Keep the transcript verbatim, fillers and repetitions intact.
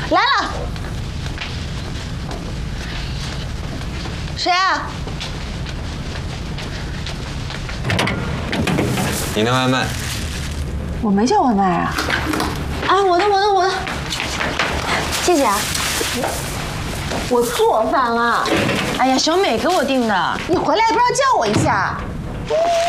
来了，谁啊？ 你的外卖。 我没叫外卖啊。啊，我的，我的，我的。谢谢啊。我做饭了。哎呀，小美给我订的。你回来不知道叫我一下？